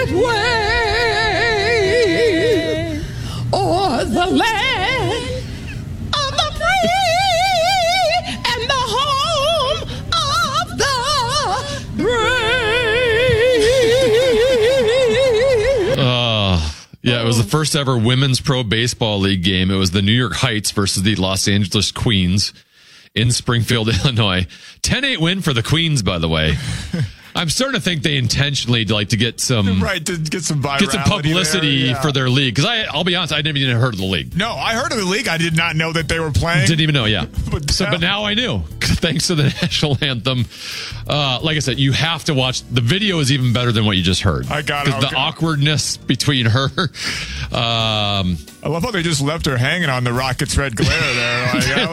way o'er the land of the free and the home of the brave. Yeah, it was the first ever women's pro baseball league game. It was the New York Heights versus the Los Angeles Queens in Springfield, Illinois. 10-8 win for the Queens, by the way. I'm starting to think they intentionally like to get some to get some virality, get some publicity for their league. Because I'll be honest, I never even heard of the league. No, I heard of the league. I did not know that they were playing. Didn't even know, yeah. But now I knew. Thanks to the national anthem. Like I said, you have to watch. The video is even better than what you just heard. I got it. Because the awkwardness between her. I love how they just left her hanging on the Rockets' red glare there.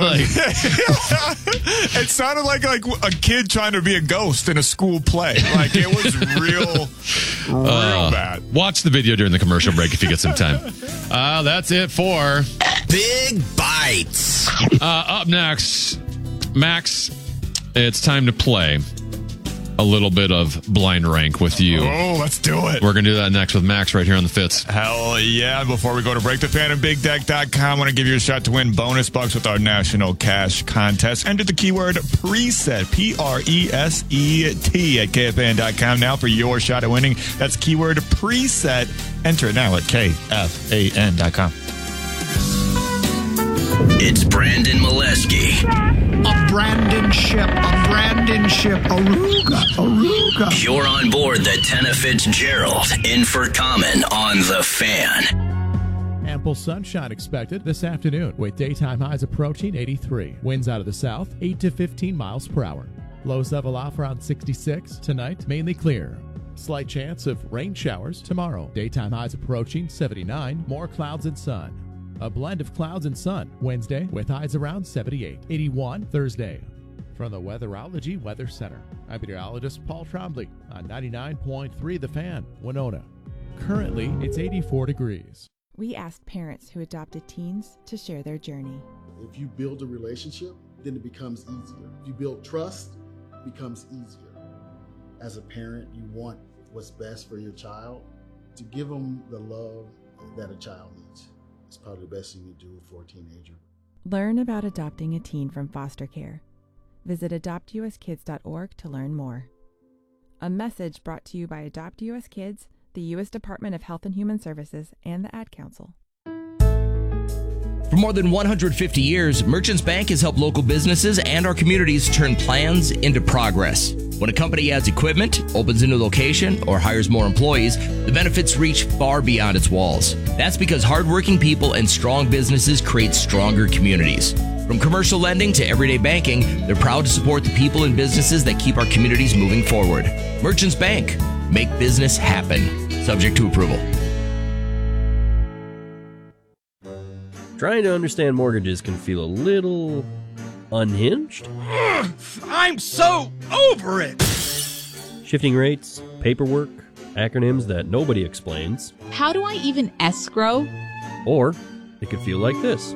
It sounded like a kid trying to be a ghost in a school play. Like, it was real bad. Watch the video during the commercial break if you get some time. That's it for Big Bites. Up next, Max, it's time to play a little bit of blind rank with you. Oh, let's do it. We're going to do that next with Max right here on the Fitz. Hell yeah. Before we go to break, the fan at BigDeck.com, I want to give you a shot to win bonus bucks with our national cash contest. Enter the keyword PRESET, PRESET at KFAN.com now for your shot at winning. That's keyword PRESET. Enter it now at KFAN.com. It's Brandon Molesky. A Brandon ship, Aruga. You're on board the Tenna Fitzgerald in for Common on The Fan. Ample sunshine expected this afternoon with daytime highs approaching 83. Winds out of the south, 8 to 15 miles per hour. Lows level off around 66. Tonight, mainly clear. Slight chance of rain showers tomorrow. Daytime highs approaching 79. More clouds and sun. A blend of clouds and sun Wednesday with highs around 78. 81 Thursday. From the Weatherology Weather Center, I'm meteorologist Paul Trombley on 99.3 The Fan, Winona. Currently, it's 84 degrees. We asked parents who adopted teens to share their journey. If you build a relationship, then it becomes easier. If you build trust, it becomes easier. As a parent, you want what's best for your child. To give them the love that a child needs. It's probably the best thing you do for a teenager. Learn about adopting a teen from foster care. Visit adoptuskids.org to learn more. A message brought to you by Adopt US Kids, the U.S. Department of Health and Human Services, and the Ad Council. For more than 150 years, Merchants Bank has helped local businesses and our communities turn plans into progress. When a company adds equipment, opens a new location, or hires more employees, the benefits reach far beyond its walls. That's because hardworking people and strong businesses create stronger communities. From commercial lending to everyday banking, they're proud to support the people and businesses that keep our communities moving forward. Merchants Bank. Make business happen. Subject to approval. Trying to understand mortgages can feel a little unhinged. I'm so over it! Shifting rates, paperwork, acronyms that nobody explains. How do I even escrow? Or it could feel like this.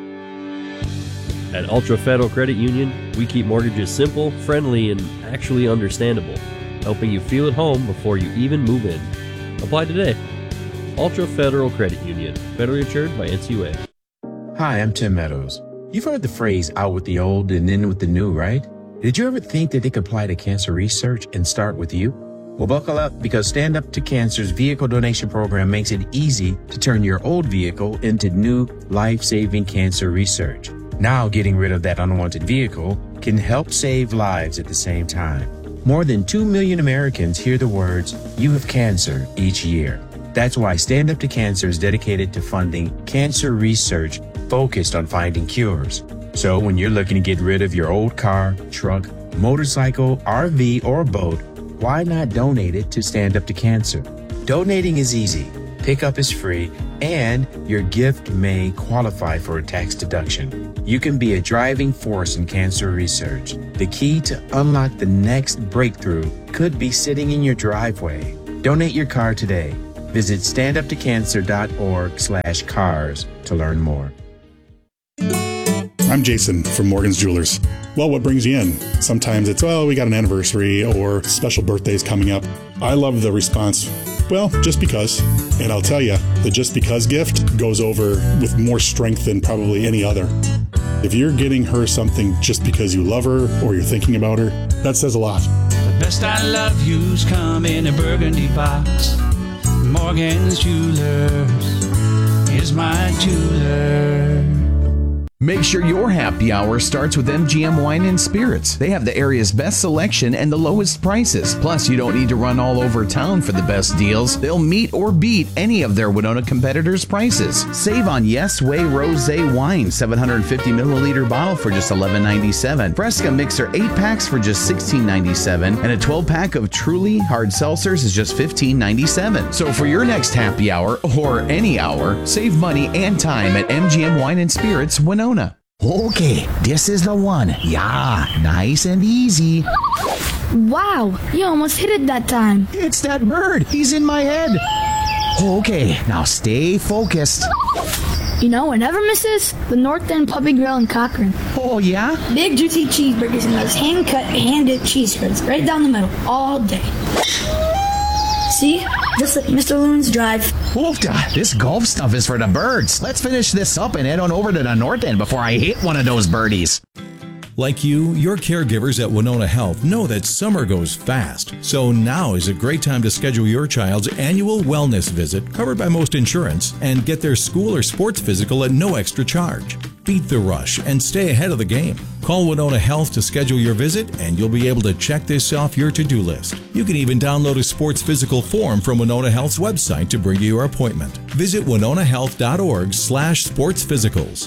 At Ultra Federal Credit Union, we keep mortgages simple, friendly, and actually understandable, helping you feel at home before you even move in. Apply today. Ultra Federal Credit Union, federally insured by NCUA. Hi, I'm Tim Meadows. You've heard the phrase out with the old and in with the new, right? Did you ever think that they could apply to cancer research and start with you? Well, buckle up, because Stand Up to Cancer's vehicle donation program makes it easy to turn your old vehicle into new life-saving cancer research. Now, getting rid of that unwanted vehicle can help save lives at the same time. More than 2 million Americans hear the words, "You have cancer," each year. That's why Stand Up to Cancer is dedicated to funding cancer research focused on finding cures. So when you're looking to get rid of your old car, truck, motorcycle, RV, or boat, why not donate it to Stand Up to Cancer? Donating is easy, pickup is free, and your gift may qualify for a tax deduction. You can be a driving force in cancer research. The key to unlock the next breakthrough could be sitting in your driveway. Donate your car today. Visit standuptocancer.org/cars to learn more. I'm Jason from Morgan's Jewelers. Well, what brings you in? Sometimes it's, well, we got an anniversary or special birthdays coming up. I love the response, well, just because. And I'll tell you, the just because gift goes over with more strength than probably any other. If you're getting her something just because you love her or you're thinking about her, that says a lot. The best I love you's come in a burgundy box. Morgan's Jewelers is my jeweler. Make sure your happy hour starts with MGM Wine and Spirits. They have the area's best selection and the lowest prices. Plus, you don't need to run all over town for the best deals. They'll meet or beat any of their Winona competitors' prices. Save on Yes Way Rosé Wine, 750 milliliter bottle for just $11.97. Fresca Mixer 8-packs for just $16.97. And a 12-pack of Truly hard seltzers is just $15.97. So for your next happy hour, or any hour, save money and time at MGM Wine and Spirits, Winona. Okay, this is the one. Yeah, nice and easy. Wow, you almost hit it that time. It's that bird. He's in my head. Okay, now stay focused. You know what never misses? The North End Puppy Grill in Cochrane. Oh, yeah? Big, juicy cheeseburgers and those hand-cut, hand-dipped cheese spreads right down the middle all day. See? Just like Mr. Loon's Drive. Oofda, this golf stuff is for the birds. Let's finish this up and head on over to the North End before I hit one of those birdies. Like you, your caregivers at Winona Health know that summer goes fast. So now is a great time to schedule your child's annual wellness visit, covered by most insurance, and get their school or sports physical at no extra charge. Beat the rush and stay ahead of the game. Call Winona Health to schedule your visit, and you'll be able to check this off your to-do list. You can even download a sports physical form from Winona Health's website to bring you your appointment. Visit winonahealth.org/sportsphysicals.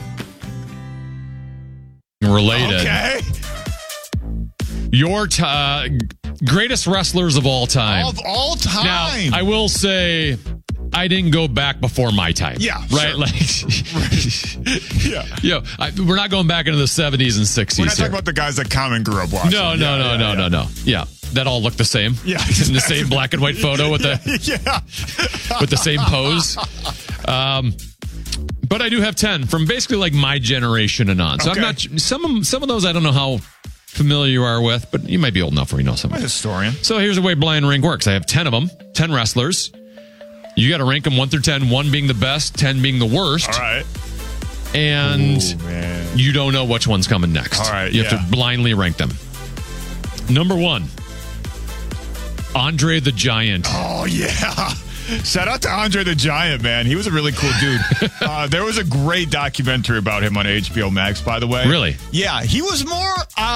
Related. Okay. Your greatest wrestlers of all time. Of all time. Now, I will say, I didn't go back before my time. Yeah. Right? Sure. Like, yeah. We're not going back into the 70s and 60s. We're not here. talking about the guys that Common grew up watching. No. Yeah. That all look the same. Yeah. In the same black and white photo with the with the same pose. But I do have 10 from basically like my generation and on. So okay. I'm not some of those I don't know how familiar you are with, but you might be old enough where you know some. I'm a historian. So here's the way blind rank works. I have 10 of them, 10 wrestlers. You got to rank them 1 through 10, 1 being the best, 10 being the worst. All right. And you don't know which one's coming next. All right. You have to blindly rank them. Number 1, Andre the Giant. Oh, yeah. Shout out to Andre the Giant, man. He was a really cool dude. There was a great documentary about him on HBO Max, by the way. Really? Yeah. He was more...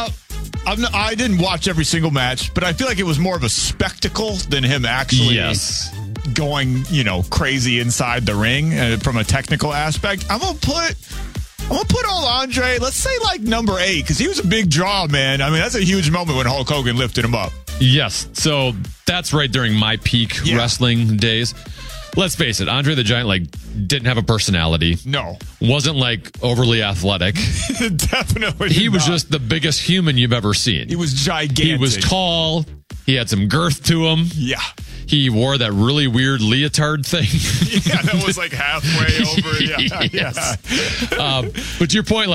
I didn't watch every single match, but I feel like it was more of a spectacle than him actually going, crazy inside the ring from a technical aspect. I'm gonna put old Andre, let's say like number 8, because he was a big draw, man. I mean, that's a huge moment when Hulk Hogan lifted him up. Yes. So that's right during my peak wrestling days. Let's face it, Andre the Giant didn't have a personality. No. Wasn't overly athletic. Definitely He was just the biggest human you've ever seen. He was gigantic. He was tall. He had some girth to him. Yeah. He wore that really weird leotard thing. Yeah, that was halfway over. Yeah. But to your point,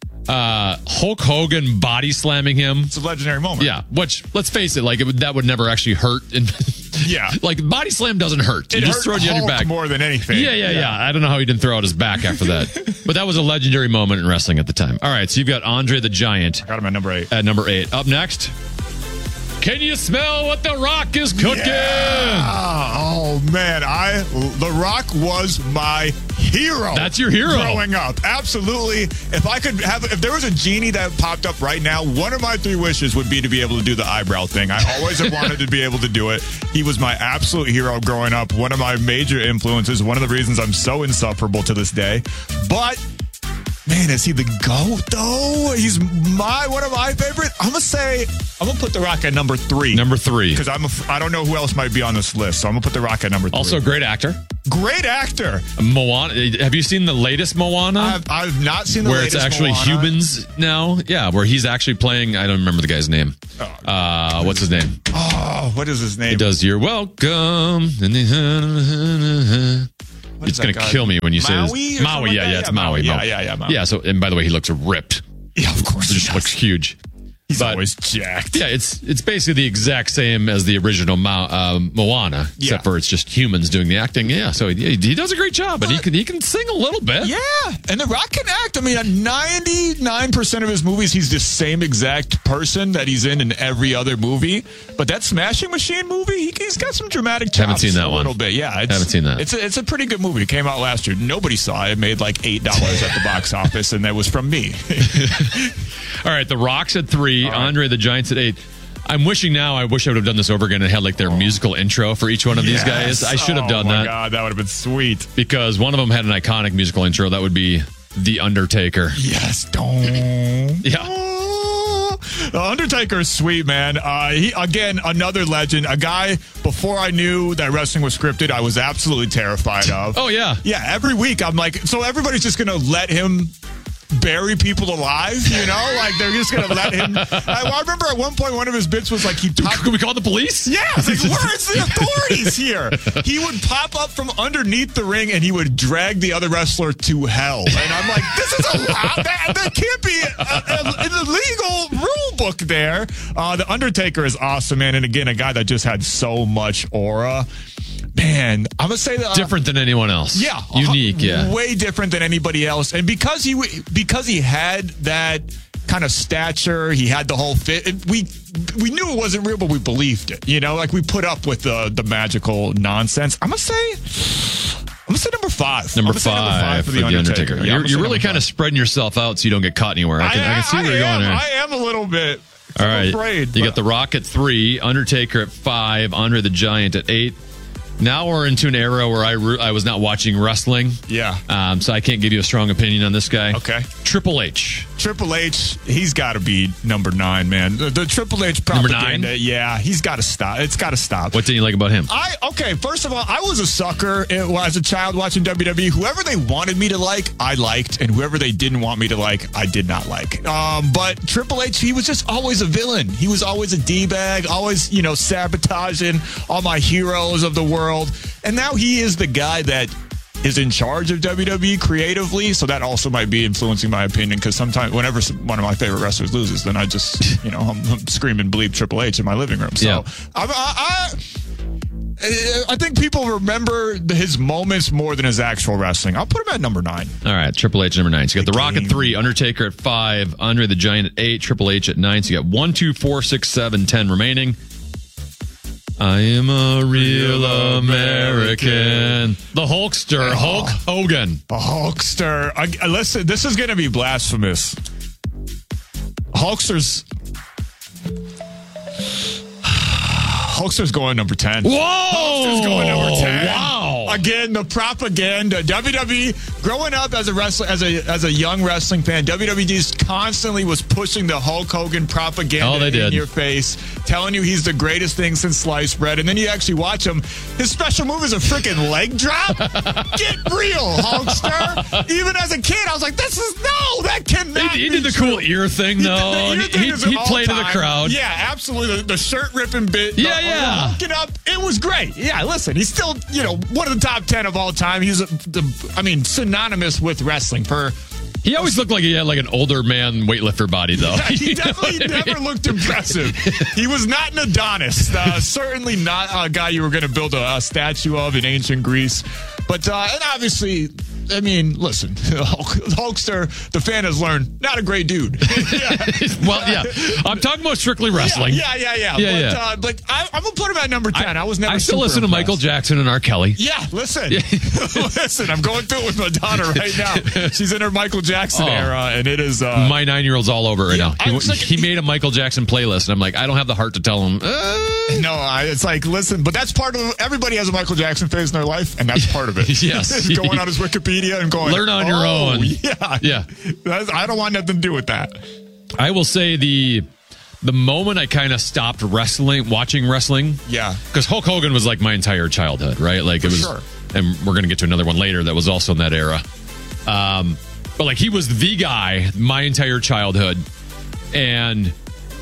Hulk Hogan body slamming him. It's a legendary moment. Yeah, which, let's face it, that would never actually hurt. Yeah. Body slam doesn't hurt. It just throw you on your back. more than anything. Yeah. I don't know how he didn't throw out his back after that. But that was a legendary moment in wrestling at the time. All right, so you've got Andre the Giant. Got him at number 8. At number 8. Up next, can you smell what The Rock is cooking? Yeah. Oh, man. The Rock was my hero. That's your hero. Growing up. Absolutely. If there was a genie that popped up right now, one of my 3 wishes would be to be able to do the eyebrow thing. I always have wanted to be able to do it. He was my absolute hero growing up. One of my major influences. One of the reasons I'm so insufferable to this day. But... man, is he the GOAT, though? He's one of my favorite. I'm going to put The Rock at number 3. Number 3. Because I don't know who else might be on this list, so I'm going to put The Rock at number 3. Also, great actor. Great actor. Moana. Have you seen the latest Moana? I've not seen the latest Where it's actually Moana. humans now? Yeah, where he's actually playing, I don't remember the guy's name. What's his name? Oh, what is his name? He does You're Welcome. it's going to kill me when you say this. Maui, it's Maui. Yeah, Maui. Yeah, so, and by the way, he looks ripped. Yeah, of course. He just looks huge. He's always jacked. Yeah, it's basically the exact same as the original Moana, except for it's just humans doing the acting. Yeah, so he does a great job, and he can sing a little bit. Yeah, and The Rock can act. I mean, 99% of his movies, he's the same exact person that he's in every other movie. But that Smashing Machine movie, he's got some dramatic chops. Haven't seen that a little bit. Yeah, haven't seen that. It's a pretty good movie. It came out last year. Nobody saw it. It made like $8 at the box office, and that was from me. All right, The Rock's at 3, Andre the Giant's at 8. I wish I would have done this over again and had like their musical intro for each one of these guys. I should have done that. Oh my God, that would have been sweet. Because one of them had an iconic musical intro. That would be The Undertaker. Yes, The Undertaker is sweet, man. He again, another legend. A guy, before I knew that wrestling was scripted, I was absolutely terrified of. Oh, yeah. Yeah, every week I'm like, so everybody's just going to let him bury people alive, you know? Like, they're just going to let him. I remember at one point, one of his bits was like, Can we call the police? Yeah. Like, where's the authorities here? He would pop up from underneath the ring and he would drag the other wrestler to hell. And I'm like, this is a lot. That can't be an illegal rule book there. The Undertaker is awesome, man. And again, a guy that just had so much aura. Man, I'm going to say that. Different than anyone else. Yeah. Unique, yeah. Way different than anybody else. And because he had that kind of stature, he had the whole fit. We knew it wasn't real, but we believed it. You know, like we put up with the magical nonsense. I'm going to say number 5. Number 5 for The Undertaker. Yeah, you're really kind of spreading yourself out so you don't get caught anywhere. I can see where you're going there. I am a little bit. All right. Afraid, you got The Rock at 3, Undertaker at 5, Andre the Giant at 8. Now we're into an era where I was not watching wrestling. Yeah. So I can't give you a strong opinion on this guy. Okay. Triple H. Triple H, he's got to be number 9, man. The Triple H propaganda. Number 9? Yeah, he's got to stop. It's got to stop. What didn't you like about him? Okay, first of all, I was a sucker as a child watching WWE. Whoever they wanted me to like, I liked. And whoever they didn't want me to like, I did not like. But Triple H, he was just always a villain. He was always a D-bag, always, sabotaging all my heroes of the world. And now he is the guy that is in charge of WWE creatively, so that also might be influencing my opinion, because sometimes whenever one of my favorite wrestlers loses, then I just, I'm screaming bleep Triple H in my living room. So yeah. I think people remember his moments more than his actual wrestling. I'll put him at number 9. All right, Triple H number 9. So you got The Rock at 3, Undertaker at 5, Andre the Giant at 8, Triple H at 9. So you got 1, 2, 4, 6, 7, 10 remaining. I am a real American. The Hulkster, Hulk Hogan. The Hulkster. Listen, this is going to be blasphemous. Hulkster's going number 10. Whoa! Hulkster's going number 10. Wow! Again, the propaganda. WWE, growing up as a wrestler, as a young wrestling fan, WWE just constantly was pushing the Hulk Hogan propaganda in your face, telling you he's the greatest thing since sliced bread. And then you actually watch him. His special move is a freaking leg drop. Get real, Hulkster. Even as a kid, I was like, that cannot He did the cool ear thing, though. He played to the crowd. Yeah, absolutely. The shirt ripping bit. Yeah. Get up. It was great. Yeah, listen, he's still, one of the top 10 of all time. He's, synonymous with wrestling. He always looked like he had like an older man weightlifter body, though. Yeah, he definitely never looked impressive. He was not an Adonis. Certainly not a guy you were going to build a statue of in ancient Greece. But, and obviously, listen, Hulkster, the fan has learned, not a great dude. Well, yeah. I'm talking about strictly wrestling. Yeah. But I'm going to put him at number 10. I still listen to Michael Jackson and R. Kelly. Yeah, listen. Listen, I'm going through it with my daughter right now. She's in her Michael Jackson era, and it is... my 9-year-old's all over right now. He made a Michael Jackson playlist, and I'm like, I don't have the heart to tell him. No, it's like, listen, but that's part of... Everybody has a Michael Jackson phase in their life, and that's part of it. Yes. Going on his Wikipedia and going... Learn on your own. Yeah. I don't want nothing to do with that. I will say the moment I kind of stopped watching wrestling. Yeah. Because Hulk Hogan was like my entire childhood, right? Like it was... Sure. And we're going to get to another one later that was also in that era. But like he was the guy my entire childhood. And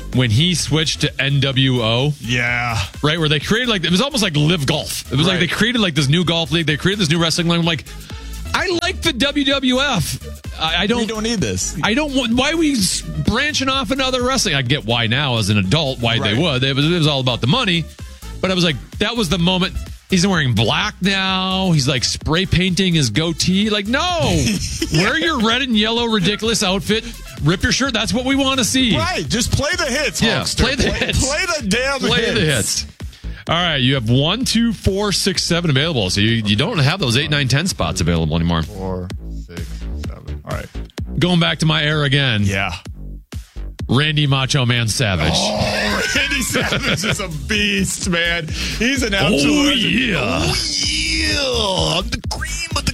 when he switched to NWO. Yeah. Right, where they created it was almost like Live Golf. It was like they created this new golf league. They created this new wrestling league. I'm like, I like the WWF. I don't. We don't need this. I don't want. Why are we branching off into other wrestling? I get why now as an adult why they would. It was all about the money. But I was like, that was the moment. He's wearing black now. He's spray painting his goatee. No, wear your red and yellow ridiculous outfit. Rip your shirt. That's what we want to see. Right. Just play the hits, Hulkster. Play the hits. Play the damn hits. Play the hits. All right. You have 1, 2, 4, 6, 7 available. So you don't have those 8, 9, 10 spots available anymore. 4, 6, 7. All right. Going back to my era again. Yeah. Randy Macho Man Savage. Oh, Randy Savage is a beast, man. He's an absolute legend. Yeah. Oh, yeah. I'm the cream of the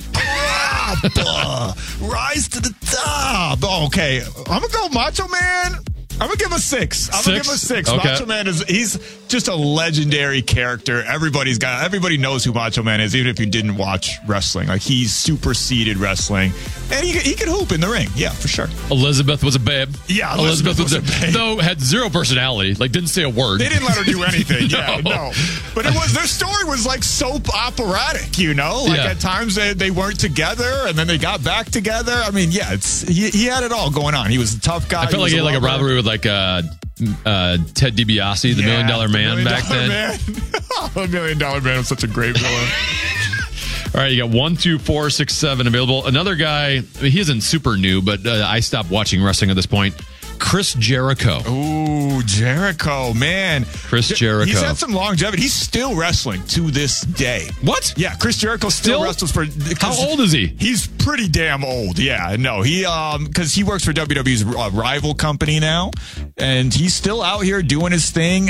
crop. Rise to the top. Oh, okay. I'm going to go Macho Man. I'm going to give him a 6. I'm going to give him a 6. Okay. Macho Man he's just a legendary character. Everybody knows who Macho Man is, even if you didn't watch wrestling. He's superseded wrestling. And he can hoop in the ring. Yeah, for sure. Elizabeth was a babe. Yeah, Elizabeth was a babe. Though had zero personality. Didn't say a word. They didn't let her do anything. No. But their story was soap operatic, At times they weren't together and then they got back together. I mean, he had it all going on. He was a tough guy. I felt like he had a rivalry with Ted DiBiase, the $1 Million Man back then. $1 Million Man was such a great villain. All right, you got 1, 2, 4, 6, 7 available. Another guy, he isn't super new, but I stopped watching wrestling at this point. Chris Jericho. Ooh, Jericho, man. Chris Jericho. He's had some longevity. He's still wrestling to this day. What? Yeah, Chris Jericho still wrestles for... How old is he? He's pretty damn old. Yeah, no. Because he works for WWE's rival company now, and he's still out here doing his thing,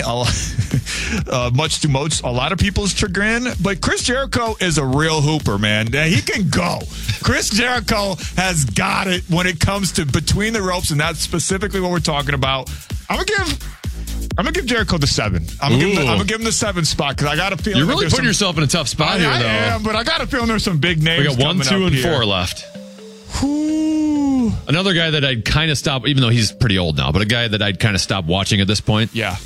much to a lot of people's chagrin. But Chris Jericho is a real hooper, man. He can go. Chris Jericho has got it when it comes to between the ropes, and that's specifically what we're talking about. I'm gonna give Jericho the 7. I'm gonna give him the 7 spot because I got a feeling you're really putting yourself in a tough spot here, though. I am, but I got a feeling there's some big names. We got 1, 2, and 4 left. Ooh. Another guy that I'd kind of stop, even though he's pretty old now, but a guy that I'd kind of stop watching at this point. Yeah.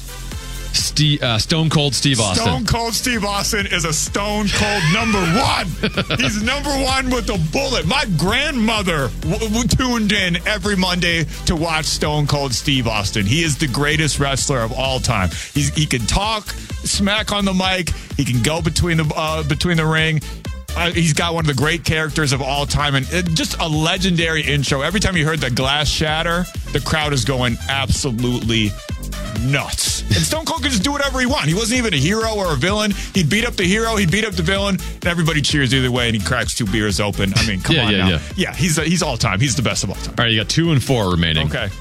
Stone Cold Steve Austin. Stone Cold Steve Austin is a Stone Cold number 1. He's number 1 with a bullet. My grandmother tuned in every Monday to watch Stone Cold Steve Austin. He is the greatest wrestler of all time. He can talk smack on the mic. He can go between the ring. He's got one of the great characters of all time, and just a legendary intro. Every time you heard the glass shatter, the crowd is going absolutely nuts. And Stone Cold could just do whatever he wanted. He wasn't even a hero or a villain. He'd beat up the hero, he'd beat up the villain, and everybody cheers either way, and he cracks 2 beers open. I mean, come on now. Yeah, he's all time. He's the best of all time. All right, you got 2 and 4 remaining. Okay.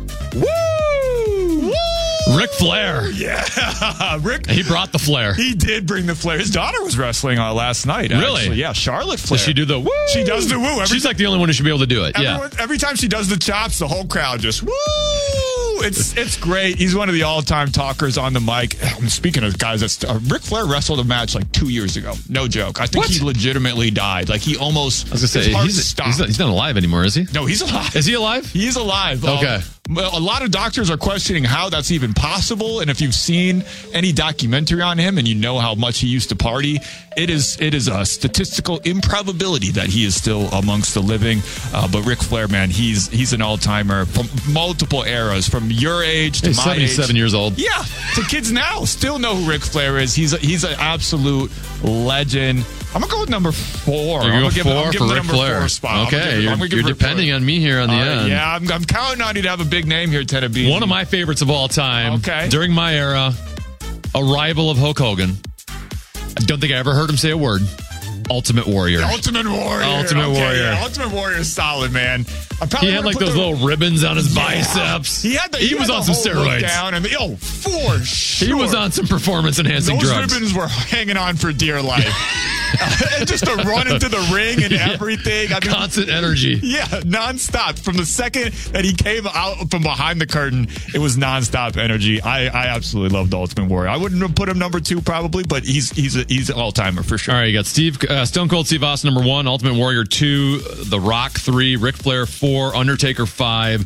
Woo! Ric Flair. Yeah. He brought the flair. He did bring the flair. His daughter was wrestling last night. Really? Actually. Yeah, Charlotte Flair. Does she do the woo? She does the woo. She's the only one who should be able to do it. Every time she does the chops, the whole crowd just woo. It's great. He's one of the all-time talkers on the mic. Speaking of guys, Ric Flair wrestled a match 2 years ago. No joke. I think he legitimately died. He almost... I was going to say, he's not alive anymore, is he? No, he's alive. Is he alive? He's alive. Okay. A lot of doctors are questioning how that's even possible, and if you've seen any documentary on him and you know how much he used to party, it is a statistical improbability that he is still amongst the living. But Ric Flair, man, he's an all-timer from multiple eras, from your age to my 77 years old. Yeah, to kids now still know who Ric Flair is. He's an absolute legend. I'm going to go with number 4. You're going to go 4 for Ric Flair. Spot. Okay, you're depending on me here on the end. Yeah, I'm counting on you to have a big name here, Ted Beasley. One of my favorites of all time. Okay. During my era, a rival of Hulk Hogan. I don't think I ever heard him say a word. Ultimate Warrior. Ultimate Warrior. Yeah, Ultimate Warrior is solid, man. He had those little ribbons on his biceps. He was on some steroids. Down and for sure. He was on some performance-enhancing drugs. Those ribbons were hanging on for dear life. And just to run into the ring and everything. I mean, constant energy. Yeah, nonstop. From the second that he came out from behind the curtain, it was nonstop energy. I absolutely love the Ultimate Warrior. I wouldn't have put him number 2 probably, but he's an all-timer for sure. All right, you got Stone Cold Steve Austin number 1, Ultimate Warrior 2, The Rock 3, Ric Flair 4, Undertaker 5,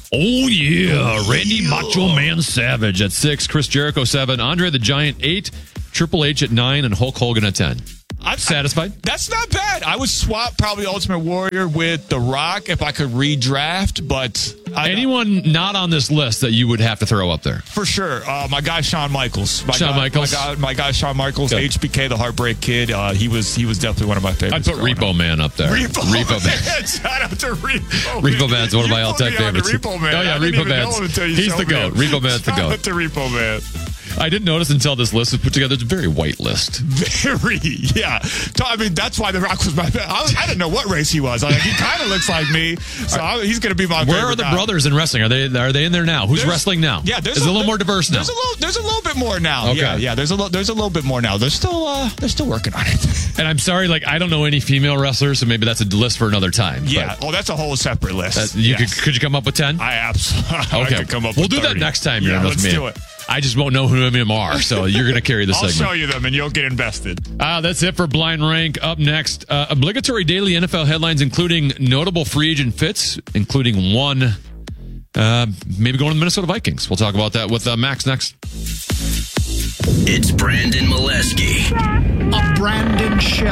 Oh, yeah. Randy Macho Man Savage at 6. Chris Jericho 7. Andre the Giant 8. Triple H at 9. And Hulk Hogan at 10. I'm satisfied. That's not bad. I would swap probably Ultimate Warrior with The Rock if I could redraft, but... Anyone not on this list that you would have to throw up there? For sure. My guy, Shawn Michaels. My guy, Shawn Michaels, Good. HBK, the Heartbreak Kid. He was definitely one of my favorites. I'd put Repo Man up there. Repo Man. Shout out to Repo Man. Repo Man's one of my all-time favorites. Repo Man. Oh, yeah, Repo Man's. He's the GOAT. Repo Man's the GOAT. Shout out to Repo Man. I didn't notice until this list was put together. It's a very white list. Very, yeah. I mean, that's why The Rock was my favorite. I didn't know what race he was. He kind of looks like me, so he's going to be my favorite. Where are the brothers in wrestling? Are they in there now? Who's wrestling now? Yeah, there's a little more diverse now. There's a little bit more now. Okay. Yeah. There's a little bit more now. They're still working on it. And I'm sorry, I don't know any female wrestlers, so maybe that's a list for another time. Yeah. That's a whole separate list. Could you come up with 10? I absolutely. Okay. I could come up. We'll with do 30. that next time. Yeah, let's do it. I just won't know who any of them are, so you're going to carry the segment. I'll show you them, and you'll get invested. That's it for Blind Rank. Up next, obligatory daily NFL headlines, including notable free agent fits, including one maybe going to the Minnesota Vikings. We'll talk about that with Max next. It's Brandon Molesky. A Brandon ship,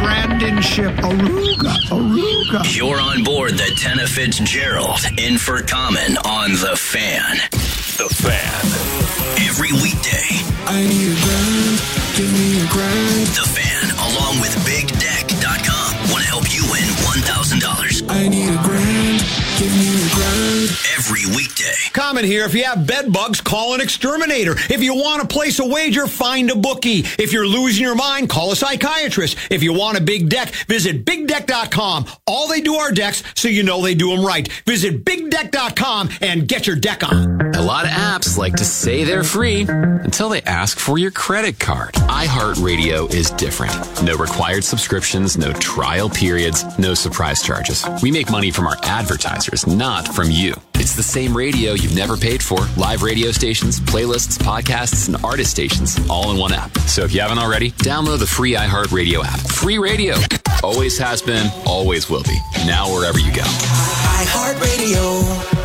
Aruga. You're on board the Tenna Fitzgerald in for Common on The Fan. The Fan. Every weekday. I need a grind. Give me a grind. The Fan, along with BigDeck.com, want to help you win $1,000. I need a grind. Give me a grind. Every weekday. Common here. If you have bed bugs, call an exterminator. If you want to place a wager, find a bookie. If you're losing your mind, call a psychiatrist. If you want a big deck, visit BigDeck.com. All they do are decks, so you know they do them right. Visit BigDeck.com and get your deck on. A lot of apps like to say they're free until they ask for your credit card. iHeartRadio is different. No required subscriptions, no trial periods, no surprise charges. We make money from our advertisers, not from you. It's the same radio you've never paid for. Live radio stations, playlists, podcasts, and artist stations all in one app. So if you haven't already, download the free iHeartRadio app. Free radio. Always has been, always will be. Now wherever you go. iHeartRadio.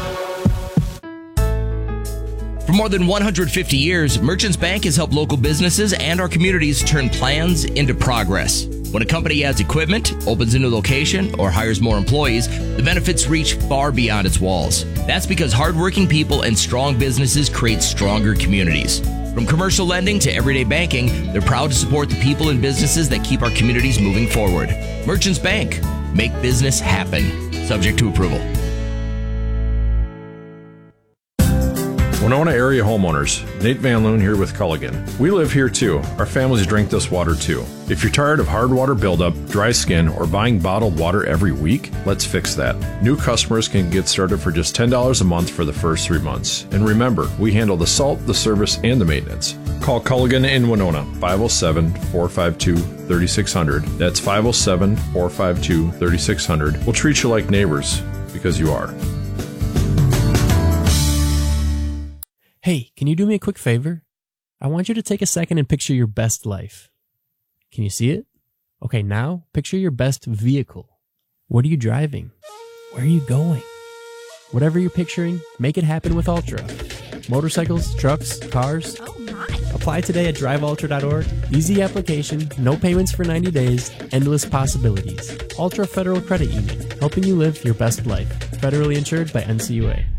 For more than 150 years, Merchants Bank has helped local businesses and our communities turn plans into progress. When a company adds equipment, opens a new location, or hires more employees, the benefits reach far beyond its walls. That's because hardworking people and strong businesses create stronger communities. From commercial lending to everyday banking, they're proud to support the people and businesses that keep our communities moving forward. Merchants Bank. Make business happen. Subject to approval. Winona area homeowners, Nate Van Loon here with Culligan. We live here too. Our families drink this water too. If you're tired of hard water buildup, dry skin, or buying bottled water every week, let's fix that. New customers can get started for just $10 a month for the first 3 months. And remember, we handle the salt, the service, and the maintenance. Call Culligan in Winona, 507-452-3600. That's 507-452-3600. We'll treat you like neighbors, because you are. Hey, can you do me a quick favor? I want you to take a second and picture your best life. Can you see it? Okay, now picture your best vehicle. What are you driving? Where are you going? Whatever you're picturing, make it happen with Ultra. Motorcycles, trucks, cars. Oh my. Apply today at driveultra.org. Easy application, no payments for 90 days, endless possibilities. Ultra Federal Credit Union, helping you live your best life. Federally insured by NCUA.